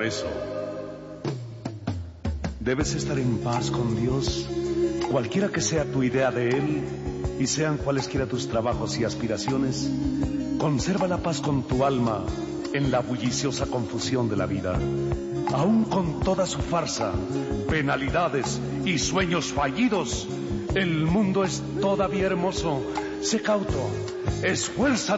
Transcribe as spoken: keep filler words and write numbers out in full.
eso. Debes estar en paz con Dios, cualquiera que sea tu idea de Él, y sean cualesquiera tus trabajos y aspiraciones. Conserva la paz con tu alma en la bulliciosa confusión de la vida. Aún con toda su farsa, penalidades y sueños fallidos, el mundo es todavía hermoso. Sé cauto, esfuérzate.